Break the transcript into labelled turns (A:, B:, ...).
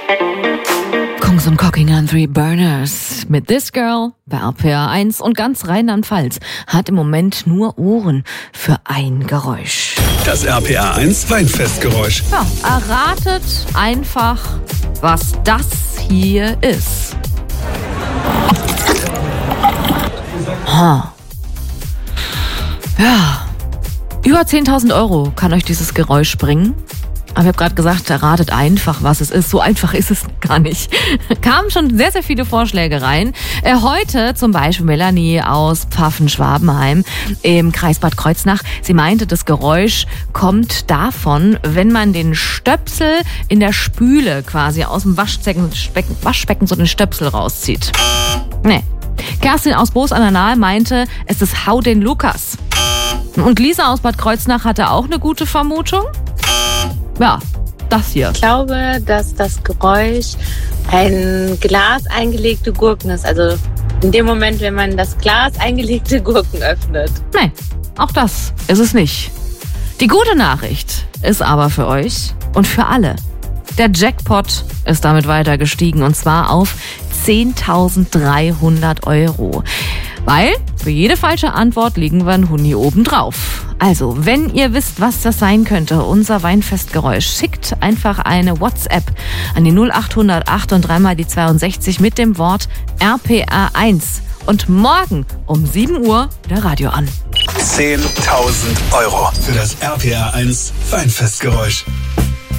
A: Kungs und Cocking and Three Burners mit This Girl bei RPA 1 und ganz Rheinland-Pfalz hat im Moment nur Ohren für ein Geräusch.
B: Das RPA 1 Weinfestgeräusch.
A: Ja, erratet einfach, was das hier ist. Ja, über 10.000 € kann euch dieses Geräusch bringen. Aber ich habe gerade gesagt, erratet einfach, was es ist. So einfach ist es gar nicht. Kamen schon sehr, sehr viele Vorschläge rein. Heute zum Beispiel Melanie aus Pfaffen-Schwabenheim im Kreis Bad Kreuznach. Sie meinte, das Geräusch kommt davon, wenn man den Stöpsel in der Spüle quasi aus dem Waschbecken so den Stöpsel rauszieht. Nee. Kerstin aus Boos an der Nahe meinte, es ist Hau den Lukas. Und Lisa aus Bad Kreuznach hatte auch eine gute Vermutung. Ja, das hier.
C: Ich glaube, dass das Geräusch ein Glas eingelegte Gurken ist. Also in dem Moment, wenn man das Glas eingelegte Gurken öffnet.
A: Nee, auch das ist es nicht. Die gute Nachricht ist aber für euch und für alle. Der Jackpot ist damit weiter gestiegen und zwar auf 10.300 €. Weil für jede falsche Antwort liegen wir ein Huni obendrauf. Also, wenn ihr wisst, was das sein könnte, unser Weinfestgeräusch, schickt einfach eine WhatsApp an die 0800 8 und 3 mal die 62 mit dem Wort RPA 1. Und morgen um 7 Uhr der Radio an.
B: 10.000 € für das RPA 1 Weinfestgeräusch.